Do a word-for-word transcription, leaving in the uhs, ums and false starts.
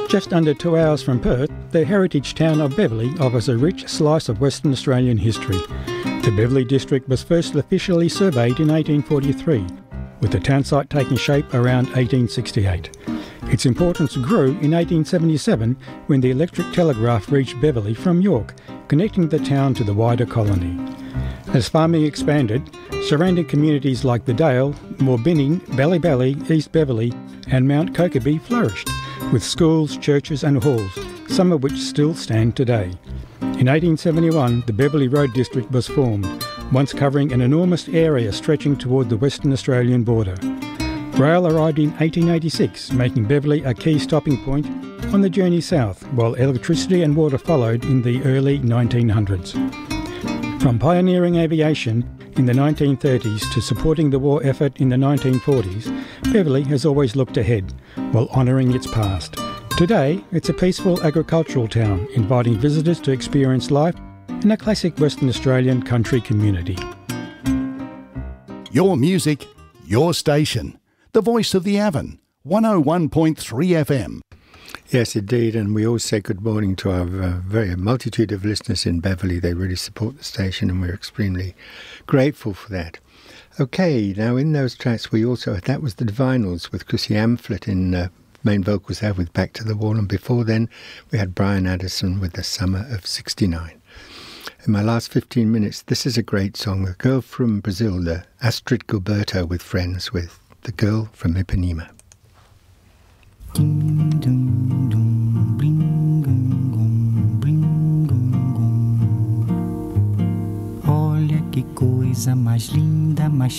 Just under two hours from Perth, the heritage town of Beverley offers a rich slice of Western Australian history. The Beverley district was first officially surveyed in eighteen forty-three, with the town site taking shape around eighteen sixty-eight. Its importance grew in eighteen seventy-seven when the electric telegraph reached Beverley from York, connecting the town to the wider colony. As farming expanded, surrounding communities like the Dale, Moorbinning, Ballybally, East Beverley and Mount Kokeby flourished, with schools, churches and halls, some of which still stand today. In eighteen seventy-one, the Beverley Road District was formed, once covering an enormous area stretching toward the Western Australian border. Rail arrived in eighteen eighty-six, making Beverley a key stopping point on the journey south, while electricity and water followed in the early nineteen hundreds. From pioneering aviation in the nineteen thirties to supporting the war effort in the nineteen forties, Beverley has always looked ahead, while honouring its past. Today, it's a peaceful agricultural town, inviting visitors to experience life in a classic Western Australian country community. Your music, your station. The voice of the Avon, one oh one point three F M. Yes, indeed, and we all say good morning to our uh, very multitude of listeners in Beverley. They really support the station and we're extremely grateful for that. Okay, now in those tracks we also, that was the Divinals with Chrissy Amphlett in uh, main vocals there with Back to the Wall, and before then we had Brian Addison with The Summer of sixty-nine. In my last fifteen minutes, this is a great song, a girl from Brazil, the Astrid Gilberto with Friends, with The Girl from Ipanema. Olha que coisa mais linda, mais